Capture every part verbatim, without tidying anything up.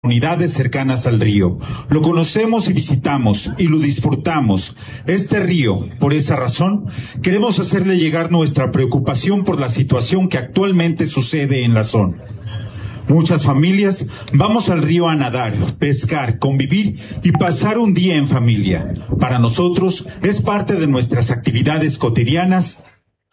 Comunidades cercanas al río. Lo conocemos y visitamos y lo disfrutamos. Este río, por esa razón, queremos hacerle llegar nuestra preocupación por la situación que actualmente sucede en la zona. Muchas familias vamos al río a nadar, pescar, convivir y pasar un día en familia. Para nosotros es parte de nuestras actividades cotidianas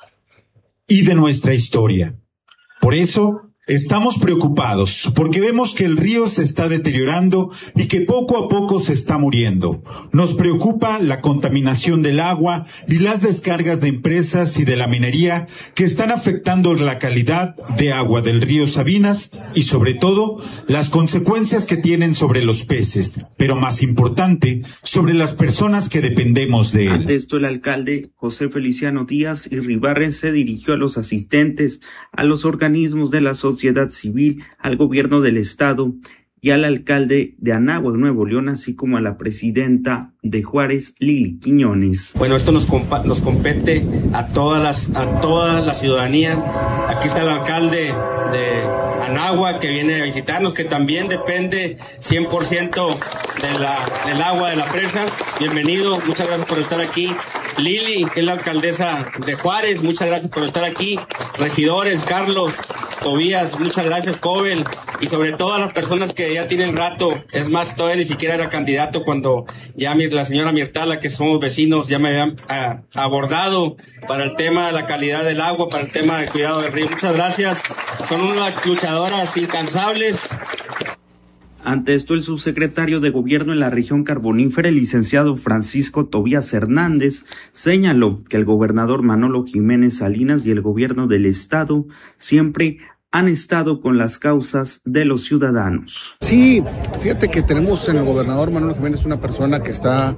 y de nuestra historia. Por eso, estamos preocupados porque vemos que el río se está deteriorando y que poco a poco se está muriendo. Nos preocupa la contaminación del agua y las descargas de empresas y de la minería que están afectando la calidad de agua del río Sabinas y sobre todo las consecuencias que tienen sobre los peces, pero más importante, sobre las personas que dependemos de él. Ante esto, el alcalde José Feliciano Díaz Irribarren se dirigió a los asistentes, a los organismos de la sociedad sociedad civil, al gobierno del estado y al alcalde de Anáhuac, Nuevo León, así como a la presidenta de Juárez, Lili Quiñones. Bueno, esto nos, compa- nos compete a todas las, a toda la ciudadanía. Aquí está el alcalde de Anáhuac que viene a visitarnos, que también depende cien por ciento de la, del agua de la presa. Bienvenido, muchas gracias por estar aquí. Lili, que es la alcaldesa de Juárez, muchas gracias por estar aquí. Regidores, Carlos, Tobías, muchas gracias, Cobel, y sobre todo a las personas que ya tienen rato, es más, todavía ni siquiera era candidato cuando ya la señora Mirtala, que somos vecinos, ya me habían a, abordado para el tema de la calidad del agua, para el tema de cuidado del río. Muchas gracias, son unas luchadoras incansables. Ante esto, el subsecretario de Gobierno en la región carbonífera, el licenciado Francisco Tobías Hernández, señaló que el gobernador Manolo Jiménez Salinas y el gobierno del estado siempre han estado con las causas de los ciudadanos. Sí, fíjate que tenemos en el gobernador Manolo Jiménez una persona que está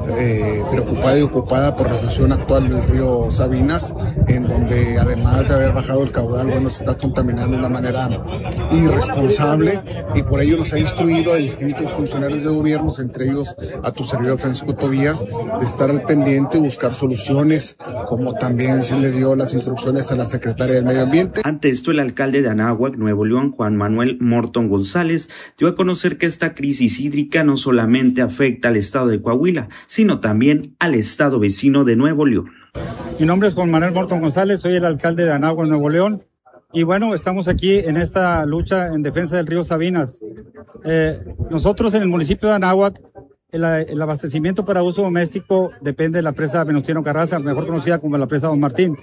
eh, preocupada y ocupada por la situación actual del río Sabinas, en donde además de haber bajado el caudal, bueno, se está contaminando de una manera irresponsable y por ello nos ha instruido a distintos funcionarios de gobiernos, entre ellos a tu servidor Francisco Tobías, de estar al pendiente, buscar soluciones, como también se le dio las instrucciones a la secretaria del Medio Ambiente. Ante esto, el alcalde de Anáhuac, Nuevo León, Juan Manuel Morton González, dio a conocer que esta crisis hídrica no solamente afecta al estado de Coahuila, sino también al estado vecino de Nuevo León. Mi nombre es Juan Manuel Morton González, soy el alcalde de Anáhuac, Nuevo León, y bueno, estamos aquí en esta lucha en defensa del río Sabinas. Eh, nosotros en el municipio de Anáhuac, el, el abastecimiento para uso doméstico depende de la presa Venustiano Carranza, mejor conocida como la presa Don Martín.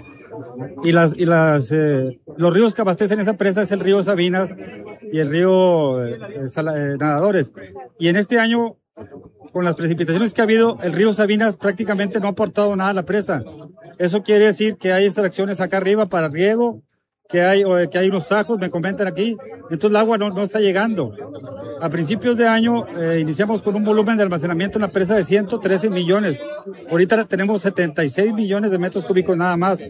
Y las y las eh, los ríos que abastecen esa presa es el río Sabinas y el río eh, Sala, eh, Nadadores. Y en este año, con las precipitaciones que ha habido, el río Sabinas prácticamente no ha aportado nada a la presa. Eso quiere decir que hay extracciones acá arriba para riego, que hay o que hay unos tajos, me comentan aquí, entonces el agua no, no está llegando. A principios de año eh, iniciamos con un volumen de almacenamiento en la presa de ciento trece millones. Ahorita tenemos setenta y seis millones de metros cúbicos nada más.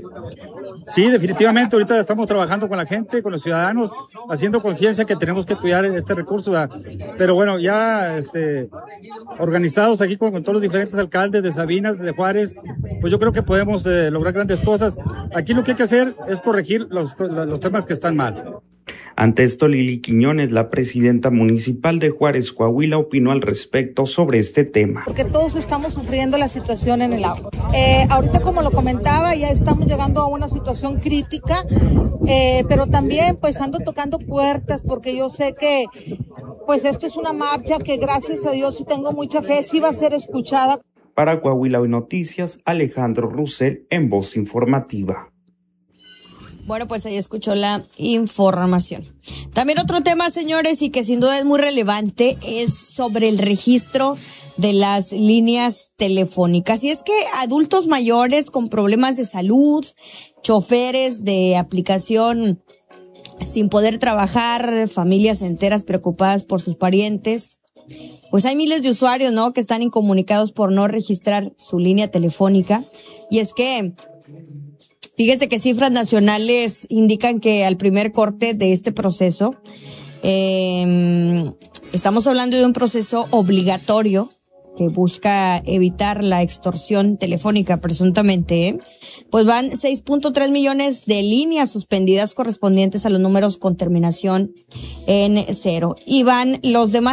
Sí, definitivamente, ahorita estamos trabajando con la gente, con los ciudadanos, haciendo conciencia que tenemos que cuidar este recurso, ¿verdad? Pero bueno, ya este, organizados aquí con, con todos los diferentes alcaldes de Sabinas, de Juárez, pues yo creo que podemos eh, lograr grandes cosas. Aquí lo que hay que hacer es corregir los, los temas que están mal. Ante esto, Lili Quiñones, la presidenta municipal de Juárez, Coahuila, opinó al respecto sobre este tema. Porque todos estamos sufriendo la situación en el agua. Eh, ahorita, como lo comentaba, ya estamos llegando a una situación crítica, eh, pero también pues ando tocando puertas porque yo sé que pues esto es una marcha que gracias a Dios y tengo mucha fe, sí va a ser escuchada. Para Coahuila Hoy Noticias, Alejandro Russell en Voz Informativa. Bueno, pues ahí escuchó la información. También otro tema, señores, y que sin duda es muy relevante, es sobre el registro de las líneas telefónicas. Y es que adultos mayores con problemas de salud, choferes de aplicación sin poder trabajar, familias enteras preocupadas por sus parientes, pues hay miles de usuarios, ¿no?, que están incomunicados por no registrar su línea telefónica. Y es que fíjese que cifras nacionales indican que al primer corte de este proceso, eh, estamos hablando de un proceso obligatorio que busca evitar la extorsión telefónica presuntamente, ¿eh? Pues van seis punto tres millones de líneas suspendidas correspondientes a los números con terminación en cero. Y van los demás